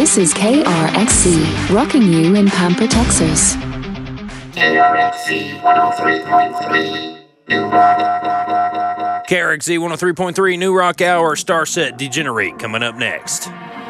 This is KRXC, rocking you in Pampa, Texas. KRXC 103.3. KRXZ 103.3 New Rock Hour, Starset Degenerate coming up next.